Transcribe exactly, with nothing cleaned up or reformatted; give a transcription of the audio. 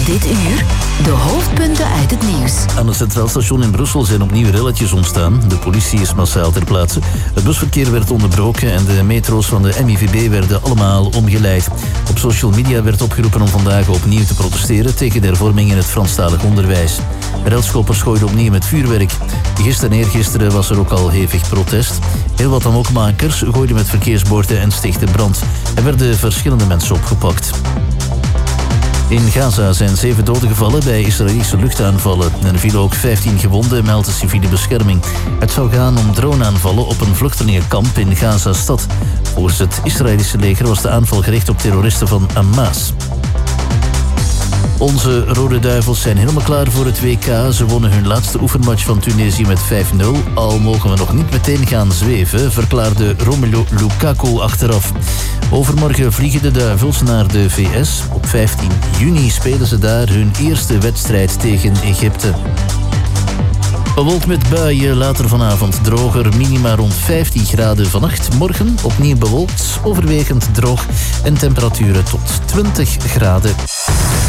Dit uur de hoofdpunten uit het nieuws. Aan het Centraal Station in Brussel zijn opnieuw relletjes ontstaan. De politie is massaal ter plaatse. Het busverkeer werd onderbroken en de metro's van de M I V B werden allemaal omgeleid. Op social media werd opgeroepen om vandaag opnieuw te protesteren tegen de hervorming in het Franstalig onderwijs. Relschoppers gooiden opnieuw met vuurwerk. Gisteren en eergisteren was er ook al hevig protest. Heel wat amokmakers gooiden met verkeersborden en stichtten brand. Er werden verschillende mensen opgepakt. In Gaza zijn zeven doden gevallen bij Israëlische luchtaanvallen. Er vielen ook vijftien gewonden, meldt de civiele bescherming. Het zou gaan om droneaanvallen op een vluchtelingenkamp in Gaza-stad. Volgens het Israëlische leger was de aanval gericht op terroristen van Hamas. Onze Rode Duivels zijn helemaal klaar voor het W K. Ze wonnen hun laatste oefenmatch van Tunesië met vijf nul. Al mogen we nog niet meteen gaan zweven, verklaarde Romelu Lukaku achteraf. Overmorgen vliegen de Duivels naar de V S. Op vijftien juni spelen ze daar hun eerste wedstrijd tegen Egypte. Bewolkt met buien, later vanavond droger, minima rond vijftien graden vannacht. Morgen opnieuw bewolkt, overwegend droog en temperaturen tot twintig graden.